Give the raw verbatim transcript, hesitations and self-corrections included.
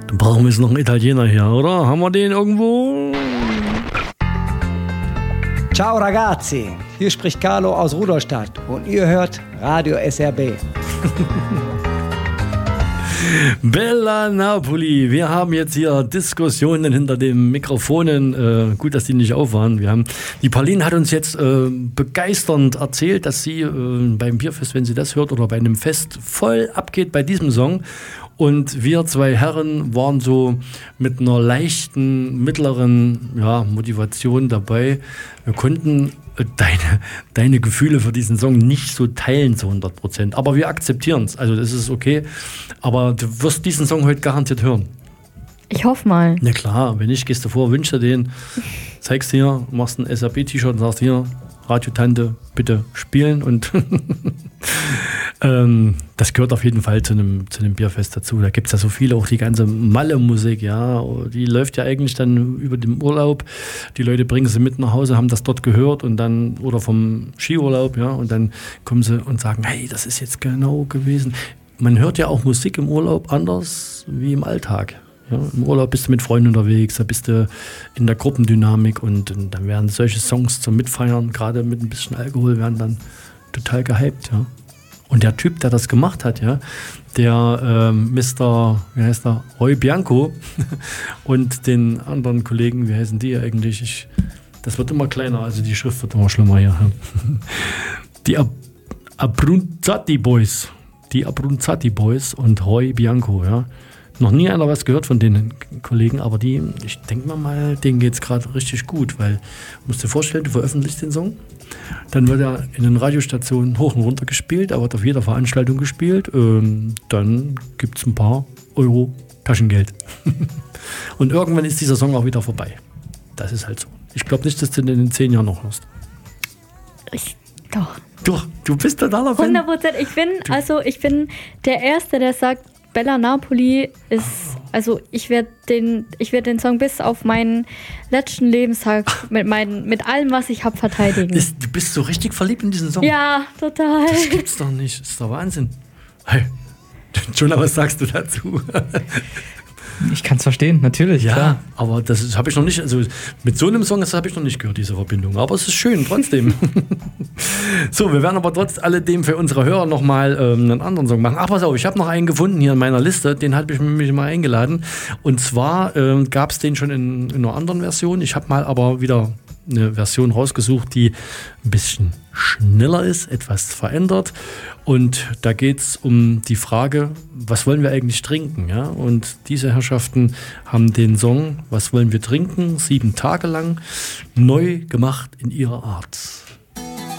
Dann brauchen wir jetzt noch einen Italiener hier, oder? Haben wir den irgendwo? Ciao ragazzi, hier spricht Carlo aus Rudolstadt und ihr hört Radio S R B. Bella Napoli, wir haben jetzt hier Diskussionen hinter den Mikrofonen. Äh, gut, dass die nicht auf waren. Wir haben, die Pauline hat uns jetzt äh, begeisternd erzählt, dass sie äh, beim Bierfest, wenn sie das hört, oder bei einem Fest voll abgeht bei diesem Song. Und wir zwei Herren waren so mit einer leichten, mittleren ja, Motivation dabei. Wir konnten deine, deine Gefühle für diesen Song nicht so teilen zu hundert Prozent. Aber wir akzeptieren es. Also das ist okay. Aber du wirst diesen Song heute garantiert hören. Ich hoffe mal. Na klar, wenn nicht, gehst du vor, wünschst dir den, zeigst dir, machst ein S R B-T-Shirt und sagst hier, Radiotante, bitte spielen. Und ähm, das gehört auf jeden Fall zu einem, zu einem Bierfest dazu. Da gibt es ja so viele, auch die ganze Malle-Musik, ja, die läuft ja eigentlich dann über den Urlaub. Die Leute bringen sie mit nach Hause, haben das dort gehört und dann, oder vom Skiurlaub, ja, und dann kommen sie und sagen, hey, das ist jetzt genau gewesen. Man hört ja auch Musik im Urlaub anders wie im Alltag. Ja, im Urlaub bist du mit Freunden unterwegs, da bist du in der Gruppendynamik und, und dann werden solche Songs zum Mitfeiern, gerade mit ein bisschen Alkohol, werden dann total gehypt. Ja. Und der Typ, der das gemacht hat, ja, der ähm, Mister, wie heißt er, Roy Bianco und den anderen Kollegen, wie heißen die eigentlich? Ich, das wird immer kleiner, also die Schrift wird immer schlimmer hier. Die Ab- Abruzzati Boys, die Abruzzati Boys und Roy Bianco, ja. Noch nie einer was gehört von den Kollegen, aber die, ich denke mal, mal denen geht es gerade richtig gut, weil, du musst dir vorstellen, du veröffentlichst den Song, dann wird er in den Radiostationen hoch und runter gespielt, er wird auf jeder Veranstaltung gespielt, ähm, dann gibt es ein paar Euro Taschengeld. Und irgendwann ist dieser Song auch wieder vorbei. Das ist halt so. Ich glaube nicht, dass du den in zehn Jahren noch hörst. Ich, doch. Du, du bist totaler Fan. hundert Prozent. Ich bin, also ich bin der Erste, der sagt, Bella Napoli ist, also ich werde den, ich werde den Song bis auf meinen letzten Lebenstag mit meinen, mit allem, was ich habe, verteidigen. Ist, du bist so richtig verliebt in diesen Song? Ja, total. Das gibt's doch nicht. Das ist doch Wahnsinn. Hey, Jonah, was sagst du dazu? Ich kann es verstehen, natürlich. Ja, klar. aber das habe ich noch nicht, also mit so einem Song, das habe ich noch nicht gehört, diese Verbindung. Aber es ist schön, trotzdem. So, wir werden aber trotz alledem für unsere Hörer nochmal ähm, einen anderen Song machen. Ach, pass auf, ich habe noch einen gefunden hier in meiner Liste, den habe ich mich mal eingeladen. Und zwar ähm, gab es den schon in, in einer anderen Version. Ich habe mal aber wieder eine Version rausgesucht, die ein bisschen schneller ist, etwas verändert. Und da geht es um die Frage, was wollen wir eigentlich trinken? Ja? Und diese Herrschaften haben den Song, was wollen wir trinken, sieben Tage lang neu gemacht in ihrer Art.